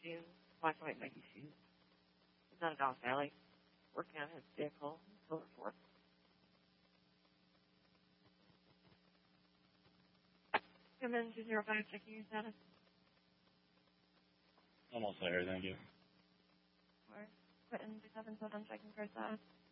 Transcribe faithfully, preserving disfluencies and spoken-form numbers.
seen black and white Mikey shoes. He's not a Dallas Valley, working on his vehicle, and so forth. Come in two zero five, checking your status. Almost there, thank you. Or put in two seven seven, checking for status.